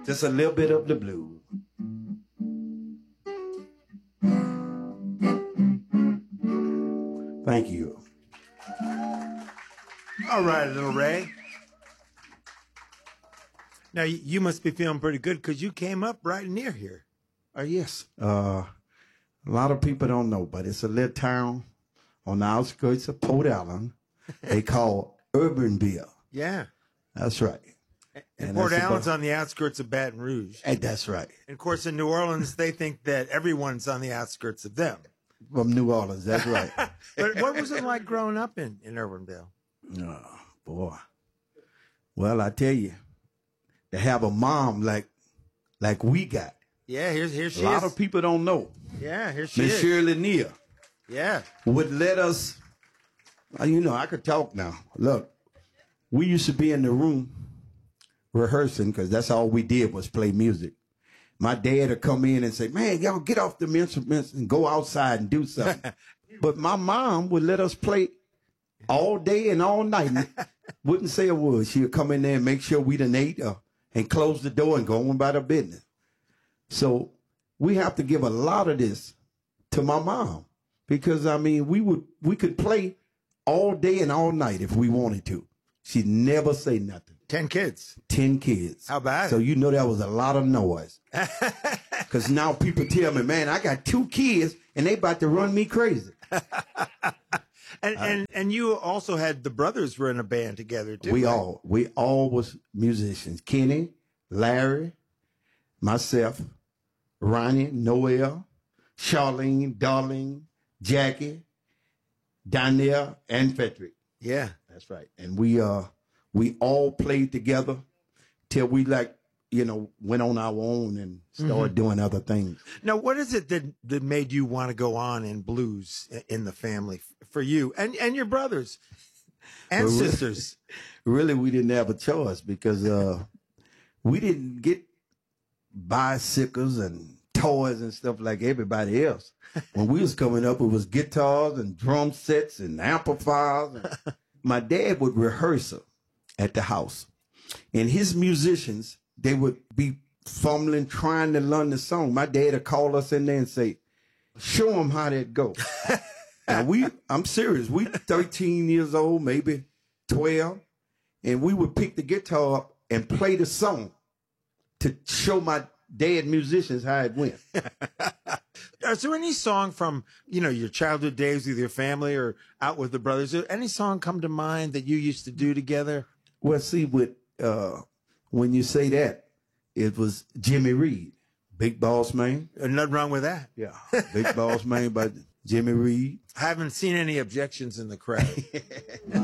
Just a little bit of the blues. Thank you. All right, Little Ray. Now, you must be feeling pretty good because you came up right near here. Yes. A lot of people don't know, but it's a little town on the outskirts of Port Allen. They call Urbanville. Yeah. That's right. And Port Allen's on the outskirts of Baton Rouge. And that's right. And of course, in New Orleans, they think that everyone's on the outskirts of them. From New Orleans, that's right. But what was it like growing up in Urbanville? Oh, boy. Well, I tell you, to have a mom like we got. Yeah, here she is. A lot of people don't know. Yeah, here she Miss is. Shirley Neal. Yeah. Would let us, I could talk now. Look, we used to be in the room rehearsing because that's all we did was play music. My dad would come in and say, man, y'all get off them instruments and go outside and do something. But my mom would let us play all day and all night. Wouldn't say a word. She would come in there and make sure we done ate and close the door and go on about her business. So we have to give a lot of this to my mom because, we could play all day and all night if we wanted to. She'd never say nothing. 10 kids. 10 kids. How bad? So that was a lot of noise. Because now people tell me, man, I got 2 kids and they about to run me crazy. And you also had the brothers were in a band together too. We all was musicians. Kenny, Larry, myself, Ronnie, Noel, Charlene, Darling, Jackie, Danielle, and Frederick. Yeah, that's right. And we all played together till we went on our own and started doing other things. Now, what is it that made you want to go on in blues in the family for you and your brothers and sisters? Really, we didn't have a choice because we didn't get bicycles and toys and stuff like everybody else. When we was coming up, it was guitars and drum sets and amplifiers. My dad would rehearse at the house, and his musicians, they would be fumbling, trying to learn the song. My dad would call us in there and say, show them how that go. And I'm serious, we 13 years old, maybe 12, and we would pick the guitar up and play the song to show my dad musicians how it went. Is there any song from, your childhood days with your family or out with the brothers? Any song come to mind that you used to do together? Well, see, when you say that, it was Jimmy Reed, Big Boss Man. Nothing wrong with that. Yeah, Big Boss Man by Jimmy Reed. I haven't seen any objections in the crowd.